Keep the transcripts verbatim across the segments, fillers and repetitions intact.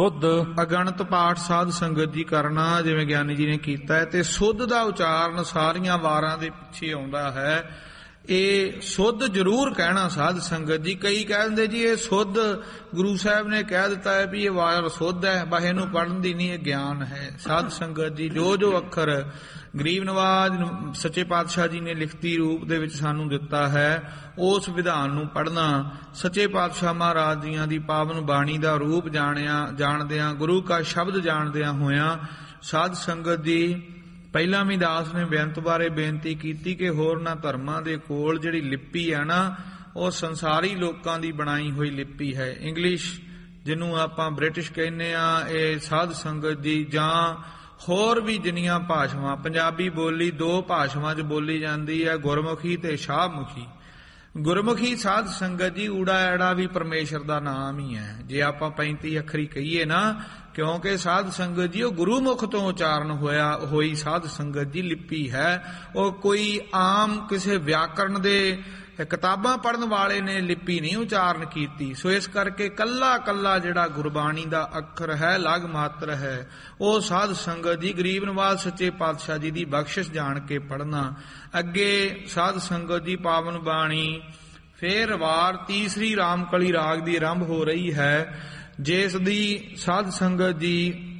ਸੁਧ ਅਗਣਤ ਪਾਠ ਸਾਧ ਸੰਗਤ ਜੀ ਕਰਨਾ, ਜਿਵੇਂ ਗਿਆਨੀ ਜੀ ਨੇ ਕੀਤਾ ਹੈ। ਤੇ ਸੁਧ ਦਾ ਉਚਾਰਨ ਸਾਰੀਆਂ ਵਾਰਾਂ ਦੇ ਪਿੱਛੇ ਆਉਂਦਾ ਹੈ। ਇਹ ਸੁਧ ਜ਼ਰੂਰ ਕਹਿਣਾ ਸਾਧ ਸੰਗਤ ਜੀ। ਕਈ ਕਹਿ ਦਿੰਦੇ ਜੀ ਇਹ ਸੁਧ ਗੁਰੂ ਸਾਹਿਬ ਨੇ ਕਹਿ ਦਿੱਤਾ ਹੈ ਵੀ ਇਹ ਵਾਰ ਸੁਧ ਹੈ, ਬਸ ਇਹਨੂੰ ਪੜ੍ਹਨ ਦੀ ਨਹੀਂ, ਇਹ ਗਿਆਨ ਹੈ। ਸਾਧ ਸੰਗਤ ਜੀ ਜੋ ਜੋ ਅੱਖਰ ਗਰੀਬ ਨਵਾਜ ਸੱਚੇ ਪਾਤਸ਼ਾਹ ਜੀ ਨੇ ਲਿਖਤੀ ਰੂਪ ਦੇ ਵਿੱਚ ਸਾਨੂੰ ਦਿੱਤਾ ਹੈ, ਉਸ ਵਿਧਾਨ ਨੂੰ ਪੜ੍ਹਨਾ, ਸੱਚੇ ਪਾਤਸ਼ਾਹ ਮਹਾਰਾਜ ਜੀਆਂ ਦੀ ਪਾਵਨ ਬਾਣੀ ਦਾ ਰੂਪ ਜਾਣਿਆ ਜਾਣਦਿਆਂ, ਗੁਰੂ ਕਾ ਸ਼ਬਦ ਜਾਣਦਿਆਂ ਹੋਇਆਂ ਸਾਧ ਸੰਗਤ ਜੀ ਪਹਿਲਾਂ ਵੀ ਦਾਸ ਨੇ ਬੇਅੰਤ ਬਾਰੇ ਬੇਨਤੀ ਕੀਤੀ ਕਿ ਹੋਰਨਾਂ ਧਰਮਾਂ ਦੇ ਕੋਲ ਜਿਹੜੀ ਲਿਪੀ ਹੈ ਨਾ, ਉਹ ਸੰਸਾਰੀ ਲੋਕਾਂ ਦੀ ਬਣਾਈ ਹੋਈ ਲਿਪੀ ਹੈ। ਇੰਗਲਿਸ਼ ਜਿਹਨੂੰ ਆਪਾਂ ਬ੍ਰਿਟਿਸ਼ ਕਹਿੰਦੇ ਆ, ਇਹ ਸਾਧ ਸੰਗਤ ਜੀ ਜਾਂ ਹੋਰ ਵੀ ਜਿੰਨੀਆਂ ਭਾਸ਼ਾਵਾਂ, ਪੰਜਾਬੀ ਬੋਲੀ ਦੋ ਭਾਸ਼ਾਵਾਂ 'ਚ ਬੋਲੀ ਜਾਂਦੀ ਹੈ, ਗੁਰਮੁਖੀ ਤੇ ਸ਼ਾਹਮੁਖੀ। ਗੁਰਮੁਖੀ ਸਾਧ ਸੰਗਤ ਜੀ ਊੜਾ ਐੜਾ ਵੀ ਪਰਮੇਸ਼ਰ ਦਾ ਨਾਮ ਹੀ ਹੈ, ਜੇ ਆਪਾਂ ਪੈਂਤੀ ਅੱਖਰੀ ਕਹੀਏ ਨਾ, ਕਿਉਂਕਿ ਸਾਧ ਸੰਗਤ ਜੀ ਉਹ ਗੁਰੂਮੁਖ ਤੋਂ ਉਚਾਰਨ ਹੋਇਆ ਹੋਈ ਸਾਧ ਸੰਗਤ ਜੀ ਲਿਪੀ ਹੈ। ਉਹ ਕੋਈ ਆਮ ਕਿਸੇ ਵਿਆਕਰਨ ਦੇ ਕਿਤਾਬਾਂ ਪੜ੍ਹਨ ਵਾਲੇ ਨੇ ਲਿਪੀ ਨਹੀਂ ਉਚਾਰਨ ਕੀਤੀ। ਸੋ ਇਸ ਕਰਕੇ ਕੱਲਾ ਕੱਲਾ ਜਿਹੜਾ ਗੁਰਬਾਣੀ ਦਾ ਅੱਖਰ ਹੈ, ਲਗ ਮਾਤਰ ਹੈ, ਉਹ ਸਾਧ ਸੰਗਤ ਜੀ ਗਰੀਬ ਨਵਾਜ ਸੱਚੇ ਪਾਤਸ਼ਾਹ ਜੀ ਦੀ ਬਖਸ਼ਿਸ਼ ਜਾਣ ਕੇ ਪੜ੍ਹਨਾ। ਅੱਗੇ ਸਾਧ ਸੰਗਤ ਜੀ ਪਾਵਨ ਬਾਣੀ ਫੇਰ ਵਾਰ ਤੀਸਰੀ ਰਾਮਕਲੀ ਰਾਗ ਦੀ ਆਰੰਭ ਹੋ ਰਹੀ ਹੈ, ਜਿਸ ਦੀ ਸਾਧ ਸੰਗਤ ਜੀ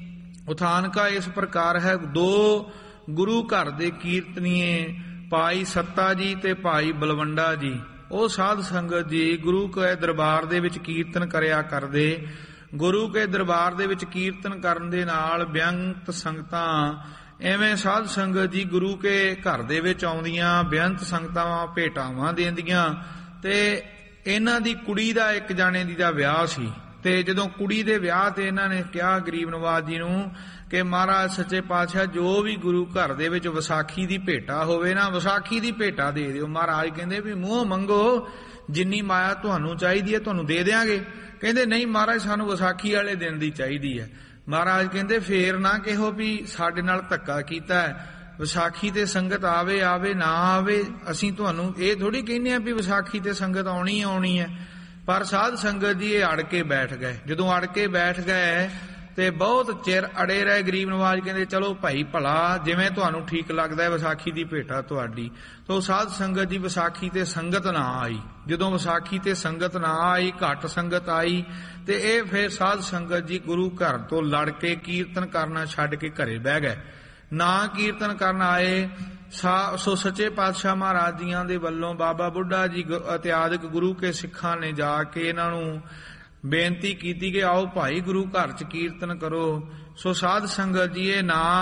ਉਥਾਨਕਾ ਇਸ ਪ੍ਰਕਾਰ ਹੈ। ਦੋ ਗੁਰੂ ਘਰ ਦੇ ਕੀਰਤਨੀਏ ਭਾਈ ਸੱਤਾ ਜੀ ਤੇ ਭਾਈ ਬਲਵੰਡਾ ਜੀ, ਉਹ ਸਾਧ ਸੰਗਤ ਜੀ ਗੁਰੂ ਕੇ ਦਰਬਾਰ ਦੇ ਵਿੱਚ ਕੀਰਤਨ ਕਰਿਆ ਕਰਦੇ। ਗੁਰੂ ਕੇ ਦਰਬਾਰ ਦੇ ਵਿੱਚ ਕੀਰਤਨ ਕਰਨ ਦੇ ਨਾਲ ਬੇਅੰਤ ਸੰਗਤਾਂ ਐਵੇਂ ਸਾਧ ਸੰਗਤ ਜੀ ਗੁਰੂ ਕੇ ਘਰ ਦੇ ਵਿੱਚ ਆਉਂਦੀਆਂ, ਬੇਅੰਤ ਸੰਗਤਾਂ ਭੇਟਾਵਾਂ ਦੇਂਦੀਆਂ। ਤੇ ਇਹਨਾਂ ਦੀ ਕੁੜੀ ਦਾ ਇੱਕ ਜਾਣੇ ਦੀ ਦਾ ਵਿਆਹ ਸੀ, ਤੇ ਜਦੋਂ ਕੁੜੀ ਦੇ ਵਿਆਹ ਤੇ ਇਹਨਾਂ ਨੇ ਕਿਹਾ ਗਰੀਬ ਨਵਾਜ ਜੀ ਨੂੰ ਕਿ ਮਹਾਰਾਜ ਸੱਚੇ ਪਾਤਸ਼ਾਹ ਜੋ ਵੀ ਗੁਰੂ ਘਰ ਦੇ ਵਿੱਚ ਵਿਸਾਖੀ ਦੀ ਭੇਟਾ ਹੋਵੇ ਨਾ, ਵਿਸਾਖੀ ਦੀ ਭੇਟਾ ਦੇ ਦਿਓ। ਮਹਾਰਾਜ ਕਹਿੰਦੇ ਵੀ ਮੂੰਹ ਮੰਗੋ, ਜਿੰਨੀ ਮਾਇਆ ਤੁਹਾਨੂੰ ਚਾਹੀਦੀ ਹੈ ਤੁਹਾਨੂੰ ਦੇ ਦਿਆਂਗੇ। ਕਹਿੰਦੇ ਨਹੀਂ ਮਹਾਰਾਜ, ਸਾਨੂੰ ਵਿਸਾਖੀ ਵਾਲੇ ਦਿਨ ਦੀ ਚਾਹੀਦੀ ਹੈ। ਮਹਾਰਾਜ ਕਹਿੰਦੇ ਫੇਰ ਨਾ ਕਿਹੋ ਵੀ ਸਾਡੇ ਨਾਲ ਧੱਕਾ ਕੀਤਾ ਹੈ, ਵਿਸਾਖੀ ਤੇ ਸੰਗਤ ਆਵੇ ਆਵੇ ਨਾ ਆਵੇ, ਅਸੀਂ ਤੁਹਾਨੂੰ ਇਹ ਥੋੜ੍ਹੀ ਕਹਿੰਦੇ ਆ ਵੀ ਵਿਸਾਖੀ ਤੇ ਸੰਗਤ ਆਉਣੀ ਆਉਣੀ ਹੈ। ਪਰ ਸਾਧ ਸੰਗਤ ਜੀ ਇਹ ਅੜ ਕੇ ਬੈਠ ਗਏ। ਜਦੋਂ ਅੜ ਕੇ ਬੈਠ ਗਏ ਤੇ ਬਹੁਤ ਚਿਰ ਅੜੇ ਰਹੇ। ਗਰੀਬ ਨਵਾਜ ਕਹਿੰਦੇ ਚਲੋ ਭਾਈ ਭਲਾ, ਜਿਵੇਂ ਤੁਹਾਨੂੰ ਠੀਕ ਲੱਗਦਾ ਹੈ, ਵਿਸਾਖੀ ਦੀ ਭੇਟਾ ਤੁਹਾਡੀ। ਤੋ ਸਾਧ ਸੰਗਤ ਜੀ ਵਿਸਾਖੀ ਤੇ ਸੰਗਤ ਨਾ ਆਈ। ਜਦੋਂ ਵਿਸਾਖੀ ਤੇ ਸੰਗਤ ਨਾ ਆਈ, ਘੱਟ ਸੰਗਤ ਆਈ, ਤੇ ਇਹ ਫਿਰ ਸਾਧ ਸੰਗਤ ਜੀ ਗੁਰੂ ਘਰ ਤੋਂ ਲੜ ਕੇ ਕੀਰਤਨ ਕਰਨਾ ਛੱਡ ਕੇ ਘਰੇ ਬਹਿ ਗਏ। ਨਾ ਕੀਰਤਨ ਕਰਨ ਆਏ। ਸੋ ਸੱਚੇ ਪਾਤਸ਼ਾਹ ਮਹਾਰਾਜ ਜੀਆਂ ਦੇ ਵੱਲੋਂ ਬਾਬਾ ਬੁੱਢਾ ਜੀ ਅਤੇ ਆਦਿਕ ਗੁਰੂ ਕੇ ਸਿੱਖਾਂ ਨੇ ਜਾ ਕੇ ਇਹਨਾਂ ਨੂੰ ਬੇਨਤੀ ਕੀਤੀ ਕਿ ਆਓ ਭਾਈ ਗੁਰੂ ਘਰ 'ਚ ਕੀਰਤਨ ਕਰੋ। ਸੋ ਸਾਧ ਸੰਗਤ ਜੀ ਇਹ ਨਾ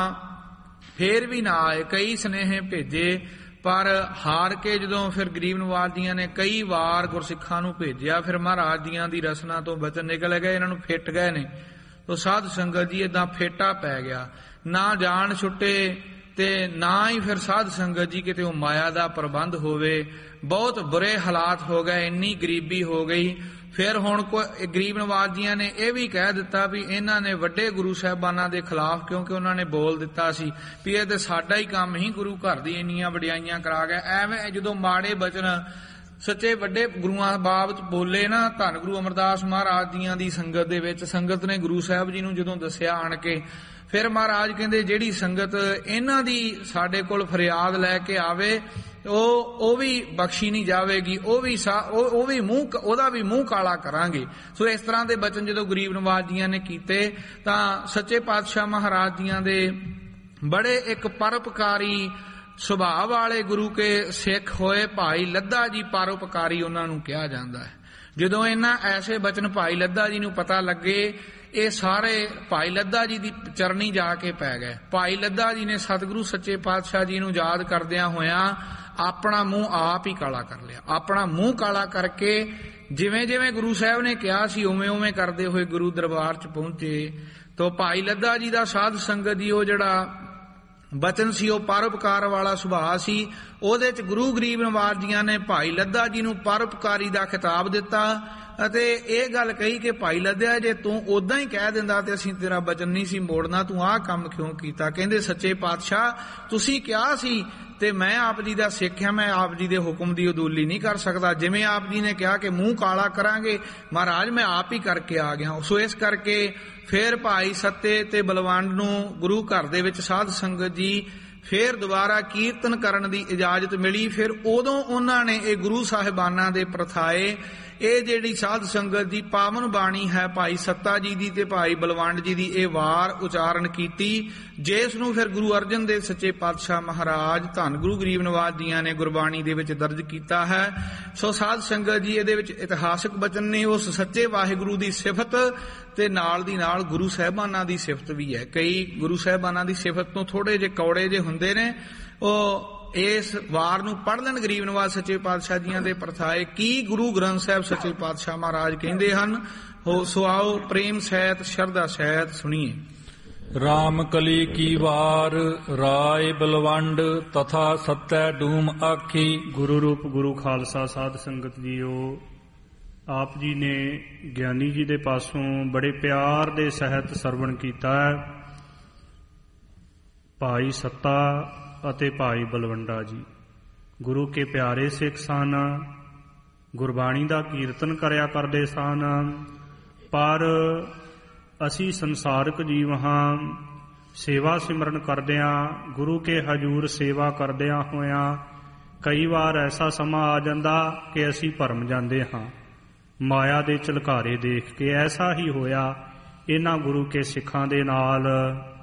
ਫੇਰ ਵੀ ਨਾ ਆਏ। ਕਈ ਸੁਨੇਹੇ ਭੇਜੇ, ਪਰ ਹਾਰ ਕੇ ਜਦੋਂ ਫਿਰ ਗਰੀਬ ਨਵਾਜ ਜੀਆਂ ਨੇ ਕਈ ਵਾਰ ਗੁਰਸਿੱਖਾਂ ਨੂੰ ਭੇਜਿਆ, ਫਿਰ ਮਹਾਰਾਜ ਜੀਆਂ ਦੀ ਰਸਨਾ ਤੋਂ ਬਚਨ ਨਿਕਲ ਗਏ, ਇਹਨਾਂ ਨੂੰ ਫਿੱਟ ਗਏ ਨੇ। ਸੋ ਸਾਧ ਸੰਗਤ ਜੀ ਏਦਾਂ ਫੇਟਾ ਪੈ ਗਿਆ, ਨਾ ਜਾਣ ਛੁੱਟੇ ਤੇ ਨਾ ਹੀ ਫਿਰ ਸਾਧ ਸੰਗਤ ਜੀ ਕਿਤੇ ਉਹ ਮਾਇਆ ਦਾ ਪ੍ਰਬੰਧ ਹੋਵੇ। ਬਹੁਤ ਬੁਰੇ ਹਾਲਾਤ ਹੋ ਗਏ, ਇੰਨੀ ਗਰੀਬੀ ਹੋ ਗਈ। ਫਿਰ ਹੁਣ ਕੋਈ ਗਰੀਬ ਨਵਾਜ ਜੀਆਂ ਨੇ ਇਹ ਵੀ ਕਹਿ ਦਿੱਤਾ ਵੀ ਇਹਨਾਂ ਨੇ ਵੱਡੇ ਗੁਰੂ ਸਾਹਿਬਾਨਾਂ ਦੇ ਖਿਲਾਫ, ਕਿਉਂਕਿ ਉਹਨਾਂ ਨੇ ਬੋਲ ਦਿੱਤਾ ਸੀ ਵੀ ਇਹ ਤੇ ਸਾਡਾ ਹੀ ਕੰਮ ਹੀ ਗੁਰੂ ਘਰ ਦੀ ਇੰਨੀਆਂ ਵਡਿਆਈਆਂ ਕਰਾ ਗਿਆ। ਐਵੇਂ ਜਦੋਂ ਮਾੜੇ ਬਚਨ ਸੱਚੇ ਵੱਡੇ ਗੁਰੂਆਂ ਬਾਬਤ ਬੋਲੇ ਨਾ, ਧੰਨ ਗੁਰੂ ਅਮਰਦਾਸ ਮਹਾਰਾਜ ਜੀਆਂ ਦੀ ਸੰਗਤ ਦੇ ਵਿੱਚ, ਸੰਗਤ ਨੇ ਗੁਰੂ ਸਾਹਿਬ ਜੀ ਨੂੰ ਜਦੋਂ ਦੱਸਿਆ ਆਣ ਕੇ, ਫਿਰ ਮਹਾਰਾਜ ਕਹਿੰਦੇ ਜਿਹੜੀ ਸੰਗਤ ਇਹਨਾਂ ਦੀ ਸਾਡੇ ਕੋਲ ਫਰਿਆਦ ਲੈ ਕੇ ਆਵੇ ਉਹ ਉਹ ਵੀ ਬਖਸ਼ੀ ਨਹੀਂ ਜਾਵੇਗੀ, ਉਹ ਵੀ ਉਹ ਉਹ ਵੀ ਮੂੰਹ ਉਹਦਾ ਵੀ ਮੂੰਹ ਕਾਲਾ ਕਰਾਂਗੇ। ਸੋ ਇਸ ਤਰ੍ਹਾਂ ਦੇ ਬਚਨ ਜਦੋਂ ਗਰੀਬ ਨਵਾਜ ਜੀਆਂ ਨੇ ਕੀਤੇ ਤਾਂ ਸੱਚੇ ਪਾਤਸ਼ਾਹ ਮਹਾਰਾਜ ਜੀਆਂ ਦੇ ਬੜੇ ਇੱਕ ਪਰਉਪਕਾਰੀ ਸੁਭਾਅ ਵਾਲੇ ਗੁਰੂ ਕੇ ਸਿੱਖ ਹੋਏ ਭਾਈ ਲੱਧਾ ਜੀ ਪਰਉਪਕਾਰੀ ਉਹਨਾਂ ਨੂੰ ਕਿਹਾ ਜਾਂਦਾ ਹੈ। ਜਦੋਂ ਇਹਨਾਂ ਐਸੇ ਬਚਨ ਭਾਈ ਲੱਧਾ ਜੀ ਨੂੰ ਪਤਾ ਲੱਗੇ, ਇਹ ਸਾਰੇ ਭਾਈ ਲੱਧਾ ਜੀ ਦੀ ਚਰਨੀ ਜਾ ਕੇ ਪੈ ਗਏ। ਭਾਈ ਲੱਧਾ ਜੀ ਨੇ ਸਤਿਗੁਰੂ ਸੱਚੇ ਪਾਤਸ਼ਾਹ ਜੀ ਨੂੰ ਯਾਦ ਕਰਦਿਆਂ ਹੋਇਆਂ ਆਪਣਾ ਮੂੰਹ ਆਪ ਹੀ ਕਾਲਾ ਕਰ ਲਿਆ। ਆਪਣਾ ਮੂੰਹ ਕਾਲਾ ਕਰਕੇ ਜਿਵੇਂ ਜਿਵੇਂ ਗੁਰੂ ਸਾਹਿਬ ਨੇ ਕਿਹਾ ਸੀ ਉਵੇਂ ਉਵੇਂ ਕਰਦੇ ਹੋਏ ਗੁਰੂ ਦਰਬਾਰ 'ਚ ਪਹੁੰਚੇ। ਤੋ ਭਾਈ ਲੱਧਾ ਜੀ ਦਾ ਸਾਧ ਸੰਗਤ ਜੀ ਉਹ ਜਿਹੜਾ ਬਚਨ ਸੀ ਉਹ ਪਰਉਪਕਾਰ ਵਾਲਾ ਸੁਭਾਅ ਸੀ। ਉਹਦੇ 'ਚ ਗੁਰੂ ਗਰੀਬ ਨਵਾਜ ਜੀਆਂ ਨੇ ਭਾਈ ਲੱਧਾ ਜੀ ਨੂੰ ਪਰਉਪਕਾਰੀ ਦਾ ਖਿਤਾਬ ਦਿੱਤਾ ਅਤੇ ਇਹ ਗੱਲ ਕਹੀ ਕਿ ਭਾਈ ਲੱਧਿਆ, ਜੇ ਤੂੰ ਉਦਾਂ ਹੀ ਕਹਿ ਦਿੰਦਾ ਤੇ ਅਸੀਂ ਤੇਰਾ ਬਚਨ ਨਹੀਂ ਸੀ ਮੋੜਨਾ, ਤੂੰ ਆਹ ਕੰਮ ਕਿਉਂ ਕੀਤਾ? ਕਹਿੰਦੇ ਸੱਚੇ ਪਾਤਸ਼ਾਹ ਤੁਸੀਂ ਕਿਹਾ ਸੀ ਤੇ ਮੈਂ ਆਪ ਜੀ ਦਾ ਸਿੱਖ ਹਾਂ, ਮੈਂ ਆਪ ਜੀ ਦੇ ਹੁਕਮ ਦੀ ਉਦੂਲੀ ਨਹੀਂ ਕਰ ਸਕਦਾ। ਜਿਵੇਂ ਆਪ ਜੀ ਨੇ ਕਿਹਾ ਕਿ ਮੂੰਹ ਕਾਲਾ ਕਰਾਂਗੇ, ਮਹਾਰਾਜ ਮੈਂ ਆਪ ਹੀ ਕਰਕੇ ਆ ਗਿਆ। ਸੋ ਇਸ ਕਰਕੇ ਫਿਰ ਭਾਈ ਸੱਤੇ ਤੇ ਬਲਵੰਡ ਨੂੰ ਗੁਰੂ ਘਰ ਦੇ ਵਿੱਚ ਸਾਧ ਸੰਗਤ ਜੀ ਫਿਰ ਦੁਬਾਰਾ ਕੀਰਤਨ ਕਰਨ ਦੀ ਇਜਾਜ਼ਤ ਮਿਲੀ। ਫਿਰ ਉਦੋਂ ਉਹਨਾਂ ਨੇ ਇਹ ਗੁਰੂ ਸਾਹਿਬਾਨਾਂ ਦੇ ਪ੍ਰਥਾਏ, ਇਹ ਜਿਹੜੀ ਸਾਧ ਸੰਗਤ ਦੀ ਪਾਵਨ ਬਾਣੀ ਹੈ ਭਾਈ ਸੱਤਾ ਜੀ ਦੀ ਤੇ ਭਾਈ ਬਲਵੰਡ ਜੀ ਦੀ, ਇਹ ਵਾਰ ਉਚਾਰਨ ਕੀਤੀ, ਜਿਸ ਨੂੰ ਫਿਰ ਗੁਰੂ ਅਰਜਨ ਦੇਵ ਸੱਚੇ ਪਾਤਸ਼ਾਹ ਮਹਾਰਾਜ ਧੰਨ ਗੁਰੂ ਗਰੀਬ ਨਿਵਾਸ ਜੀਆਂ ਨੇ ਗੁਰਬਾਣੀ ਦੇ ਵਿੱਚ ਦਰਜ ਕੀਤਾ ਹੈ। ਸੋ ਸਾਧ ਸੰਗਤ ਜੀ ਇਹਦੇ ਵਿੱਚ ਇਤਿਹਾਸਕ ਬਚਨ ਨੇ ਉਸ ਸੱਚੇ ਵਾਹਿਗੁਰੂ ਦੀ ਸਿਫਤ ਤੇ ਨਾਲ ਦੀ ਨਾਲ ਗੁਰੂ ਸਾਹਿਬਾਨਾਂ ਦੀ ਸਿਫਤ ਵੀ ਹੈ। ਕਈ ਗੁਰੂ ਸਾਹਿਬਾਨਾਂ ਦੀ ਸਿਫਤ ਤੋਂ ਥੋੜੇ ਜਿਹੇ ਕੌੜੇ ਜਿਹੇ ਹੁੰਦੇ ਨੇ, ਉਹ ਇਸ ਵਾਰ ਨੂੰ ਪੜ੍ਹ ਲੈਣ ਗਰੀਬ ਨਿਵਾਸ ਸੱਚੇ ਪਾਤਸ਼ਾਹ ਜੀਆਂ ਦੇ ਪ੍ਰਥਾਏ ਕੀ ਗੁਰੂ ਗ੍ਰੰਥ ਸਾਹਿਬ ਸੱਚੇ ਪਾਤਸ਼ਾਹ ਮਹਾਰਾਜ ਕਹਿੰਦੇ ਹਨ। ਹੋ ਸੋ ਆਓ ਪ੍ਰੇਮ ਸਹਿਤ ਸ਼ਰਧਾ ਸਹਿਤ ਸੁਣੀਏ। ਰਾਮ ਕਲੀ ਕੀ ਵਾਰ ਰਾਏ ਬਲਵੰਡ ਤਥਾ ਸਤੈ ਡੂਮ ਆਖੀ। ਗੁਰੂ ਰੂਪ ਗੁਰੂ ਖਾਲਸਾ ਸਾਧ ਸੰਗਤ ਜੀਓ, ਆਪ ਜੀ ਨੇ ਗਿਆਨੀ ਜੀ ਦੇ ਪਾਸੋਂ ਬੜੇ ਪਿਆਰ ਦੇ ਸਹਿਤ ਸਰਵਣ ਕੀਤਾ ਹੈ। ਭਾਈ ਸੱਤਾ ਅਤੇ ਭਾਈ ਬਲਵੰਡਾ ਜੀ ਗੁਰੂ ਕੇ ਪਿਆਰੇ ਸਿੱਖ ਸਨ, ਗੁਰਬਾਣੀ ਦਾ ਕੀਰਤਨ ਕਰਿਆ ਕਰਦੇ ਸਨ। ਪਰ ਅਸੀਂ ਸੰਸਾਰਕ ਜੀਵ ਹਾਂ, ਸੇਵਾ ਸਿਮਰਨ ਕਰਦਿਆਂ ਗੁਰੂ ਕੇ ਹਜੂਰ ਸੇਵਾ ਕਰਦਿਆਂ ਹੋਇਆਂ ਕਈ ਵਾਰ ਐਸਾ ਸਮਾਂ ਆ ਜਾਂਦਾ ਕਿ ਅਸੀਂ ਭਰਮ ਜਾਂਦੇ ਹਾਂ ਮਾਇਆ ਦੇ ਝਲਕਾਰੇ ਦੇਖ ਕੇ। ਐਸਾ ਹੀ ਹੋਇਆ ਇਹਨਾਂ ਗੁਰੂ ਕੇ ਸਿੱਖਾਂ ਦੇ ਨਾਲ।